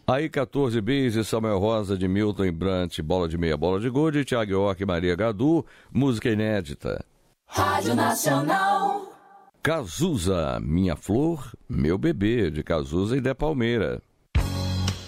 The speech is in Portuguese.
Aí 14 bis e Samuel Rosa de Milton e Brant, bola de meia, bola de gude, Thiago York e Maria Gadu, música inédita. Rádio Nacional. Cazuza, Minha Flor, Meu Bebê, de Cazuza e Dé Palmeira.